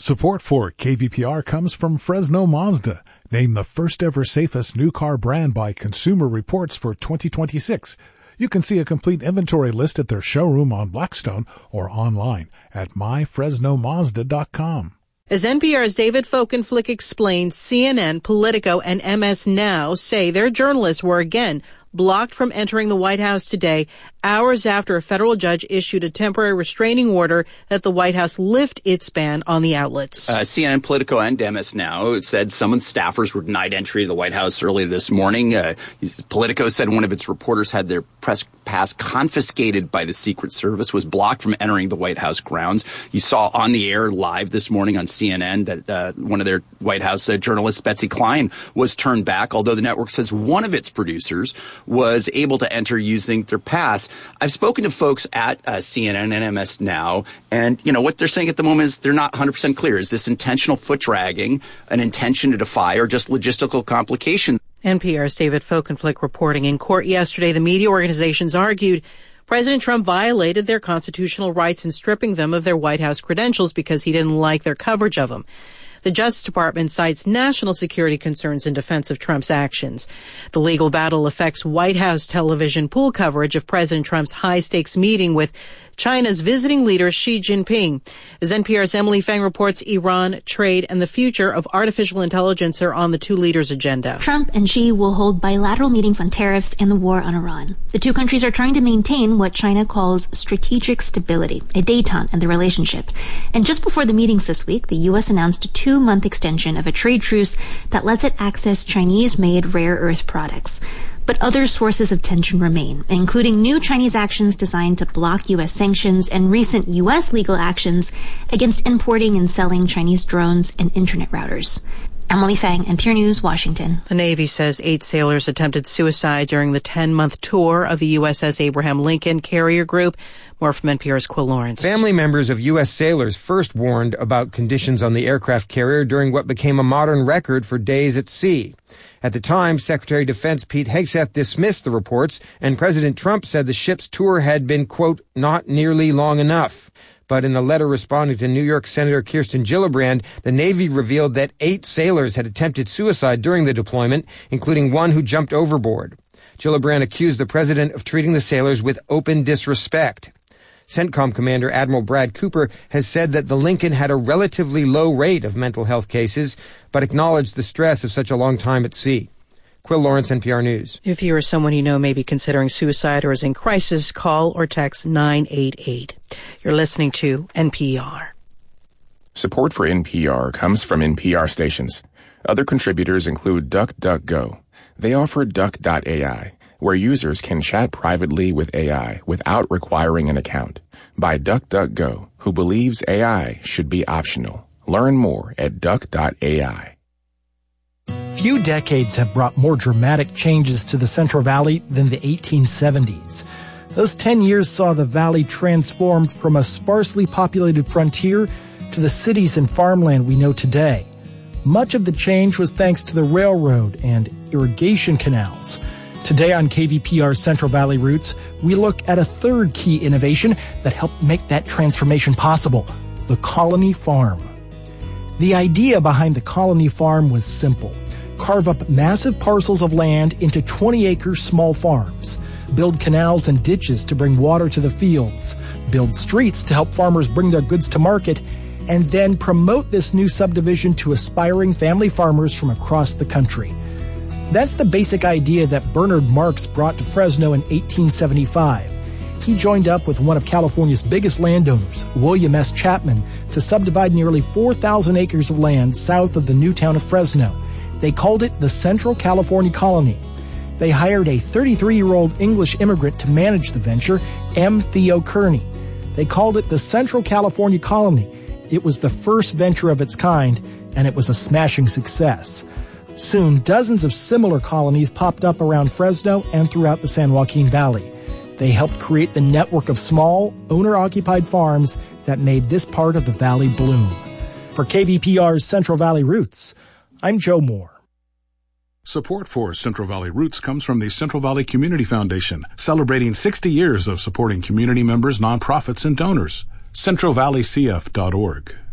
Support for KVPR comes from Fresno Mazda, named the first ever safest new car brand by Consumer Reports for 2026. You can see a complete inventory list at their showroom on Blackstone or online at myfresnomazda.com. As NPR's David Folkenflik explained, CNN, Politico, and MS Now say their journalists were again blocked from entering the White House today, hours after a federal judge issued a temporary restraining order that the White House lift its ban on the outlets. CNN, Politico, and MS Now said some of the staffers were denied entry to the White House early this morning. Politico said one of its reporters had their press pass confiscated by the Secret Service, was blocked from entering the White House grounds. You saw on the air live this morning on CNN that one of their White House journalists, Betsy Klein, was turned back, although the network says one of its producers was able to enter using their pass. I've spoken to folks at CNN and MS Now, and, what they're saying at the moment is they're not 100% clear. Is this intentional foot dragging, an intention to defy, or just logistical complication? NPR's David Folkenflik reporting. In court yesterday, the media organizations argued President Trump violated their constitutional rights in stripping them of their White House credentials because he didn't like their coverage of them. The Justice Department cites national security concerns in defense of Trump's actions. The legal battle affects White House television pool coverage of President Trump's high-stakes meeting with China's visiting leader Xi Jinping. As NPR's Emily Feng reports, Iran, trade, and the future of artificial intelligence are on the two leaders' agenda. Trump and Xi will hold bilateral meetings on tariffs and the war on Iran. The two countries are trying to maintain what China calls strategic stability, a détente in the relationship. And just before the meetings this week, the U.S. announced a 2-month extension of a trade truce that lets it access Chinese-made rare earth products. But other sources of tension remain, including new Chinese actions designed to block U.S. sanctions and recent U.S. legal actions against importing and selling Chinese drones and internet routers. Emily Feng, NPR News, Washington. The Navy says 8 sailors attempted suicide during the 10-month tour of the USS Abraham Lincoln Carrier Group. More from NPR's Quill Lawrence. Family members of U.S. sailors first warned about conditions on the aircraft carrier during what became a modern record for days at sea. At the time, Secretary of Defense Pete Hegseth dismissed the reports, and President Trump said the ship's tour had been, quote, not nearly long enough. But in a letter responding to New York Senator Kirsten Gillibrand, the Navy revealed that 8 sailors had attempted suicide during the deployment, including one who jumped overboard. Gillibrand accused the president of treating the sailors with open disrespect. CENTCOM Commander Admiral Brad Cooper has said that the Lincoln had a relatively low rate of mental health cases, but acknowledged the stress of such a long time at sea. Quill Lawrence, NPR News. If you or someone you know may be considering suicide or is in crisis, call or text 988. You're listening to NPR. Support for NPR comes from NPR stations. Other contributors include DuckDuckGo. They offer Duck.ai, where users can chat privately with AI without requiring an account. By DuckDuckGo, who believes AI should be optional. Learn more at Duck.ai. Few decades have brought more dramatic changes to the Central Valley than the 1870s. Those 10 years saw the valley transformed from a sparsely populated frontier to the cities and farmland we know today. Much of the change was thanks to the railroad and irrigation canals. Today on KVPR's Central Valley Roots, we look at a third key innovation that helped make that transformation possible, the colony farm. The idea behind the colony farm was simple. Carve up massive parcels of land into 20-acre small farms, build canals and ditches to bring water to the fields, build streets to help farmers bring their goods to market, and then promote this new subdivision to aspiring family farmers from across the country. That's the basic idea that Bernard Marx brought to Fresno in 1875. He joined up with one of California's biggest landowners, William S. Chapman, to subdivide nearly 4,000 acres of land south of the new town of Fresno. They called it the Central California Colony. They hired a 33-year-old English immigrant to manage the venture, M. Theo Kearney. They called it the Central California Colony. It was the first venture of its kind, and it was a smashing success. Soon, dozens of similar colonies popped up around Fresno and throughout the San Joaquin Valley. They helped create the network of small, owner-occupied farms that made this part of the valley bloom. For KVPR's Central Valley Roots, I'm Joe Moore. Support for Central Valley Roots comes from the Central Valley Community Foundation, celebrating 60 years of supporting community members, nonprofits, and donors. CentralValleyCF.org.